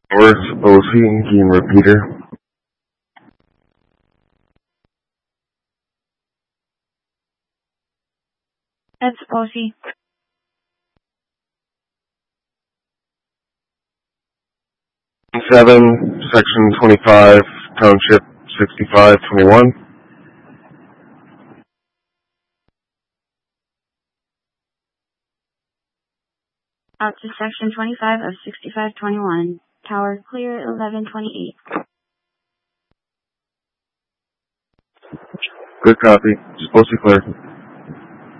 North Osage repeater. That's Posey. Seven, Section 25, Township 6521. Out to Section 25 of 6521. Tower clear 1128. Good copy. Supposed to clear.